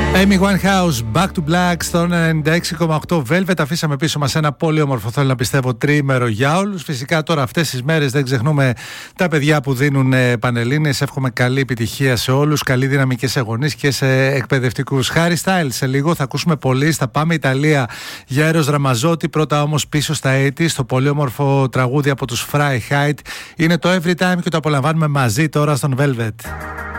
Amy Winehouse, Back to Black στο 96,8 Velvet. Αφήσαμε πίσω μας ένα πολύ όμορφο, θέλω να πιστεύω, τριήμερο για όλους. Φυσικά τώρα αυτές τις μέρες δεν ξεχνούμε τα παιδιά που δίνουν πανελλήνιες. Εύχομαι καλή επιτυχία σε όλους, καλή δύναμη και σε γονείς και σε εκπαιδευτικούς. Harry Styles σε λίγο, θα ακούσουμε πολύ. Θα πάμε Ιταλία για Έρος Ραμαζότη. Πρώτα όμως πίσω στα 80's, το πολύ όμορφο τραγούδι από τους Fry Height. Είναι το Every Time και το απολαμβάνουμε μαζί τώρα στον Velvet.